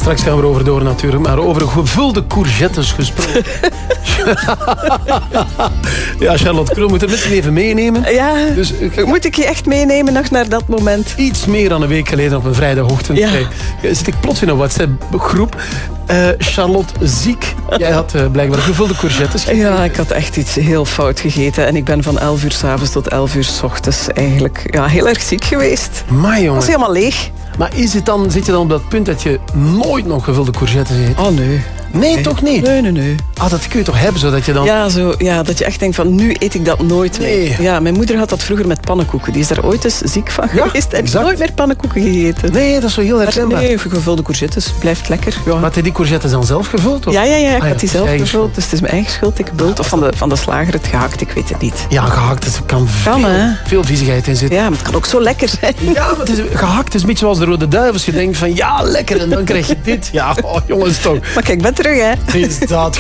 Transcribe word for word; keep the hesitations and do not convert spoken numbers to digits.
Straks gaan we erover door natuurlijk, maar over gevulde courgettes gesproken. Ja, Charlotte Kroon moet er misschien even meenemen. Ja, dus, uh, moet ik je echt meenemen nog naar dat moment? Iets meer dan een week geleden op een vrijdagochtend. Ja. Hey, zit ik plots in een WhatsApp-groep. Uh, Charlotte, ziek. Jij had uh, blijkbaar gevulde courgettes gegeten. Ja, ik had echt iets heel fout gegeten. En ik ben van elf uur 's avonds tot elf uur 's ochtends eigenlijk ja, heel erg ziek geweest. Maar Ik jongen. was helemaal leeg. Maar is het dan, zit je dan op dat punt dat je nooit nog gevulde courgettes eet? Oh nee. Nee, nee. toch niet? Nee, nee, nee. Ah, dat kun je toch hebben, zodat je dan... Ja, zo, ja, dat je echt denkt van nu eet ik dat nooit meer. Nee. Ja, mijn moeder had dat vroeger met pannenkoeken. Die is daar ooit eens ziek van Ja, geweest en exact. nooit meer pannenkoeken gegeten. Nee, dat is zo heel herkenbaar. Nee, gevulde courgettes. Blijft lekker. Ja. Maar had je die courgettes dan zelf gevuld? Of? Ja, ja, ja, ik Ah, had die zelf eigen gevuld. schuld. Dus het is mijn eigen schuld, ik bult. Of van de, van de slager het gehakt, ik weet het niet. Ja, gehakt, er kan, Kan, veel, hè? veel viezigheid in zitten. Ja, maar het kan ook zo lekker zijn. Ja, maar het is, gehakt is een beetje zoals de Rode Duivels. Je denkt van ja, lekker, en dan krijg je dit. Ja, oh, jongens toch. Maar kijk, ik ben terug, hè. Is dat